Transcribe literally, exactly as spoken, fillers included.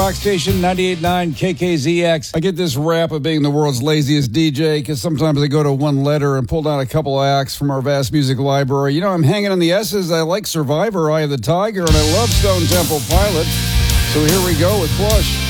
Rock Station ninety-eight point nine K K Z X. I get this rap of being the world's laziest D J because sometimes I go to one letter and pull down a couple acts from our vast music library. You know, I'm hanging on the S's. I like Survivor, Eye of the Tiger, and I love Stone Temple Pilots. So here we go with Plush.